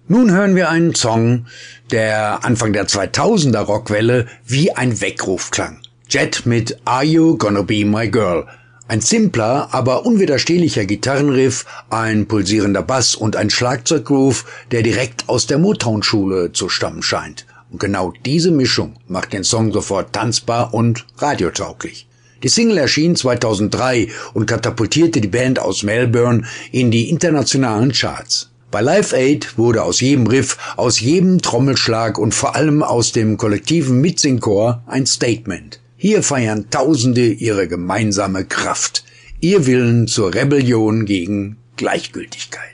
Nun hören wir einen Song, der Anfang der 2000er Rockwelle wie ein Weckruf klang. Jet mit Are You Gonna Be My Girl? Ein simpler, aber unwiderstehlicher Gitarrenriff, ein pulsierender Bass und ein Schlagzeuggroove, der direkt aus der Motown-Schule zu stammen scheint. Und genau diese Mischung macht den Song sofort tanzbar und radiotauglich. Die Single erschien 2003 und katapultierte die Band aus Melbourne in die internationalen Charts. Bei Live Aid wurde aus jedem Riff, aus jedem Trommelschlag und vor allem aus dem kollektiven Mitsingchor ein Statement. Hier feiern Tausende ihre gemeinsame Kraft, ihr Willen zur Rebellion gegen Gleichgültigkeit.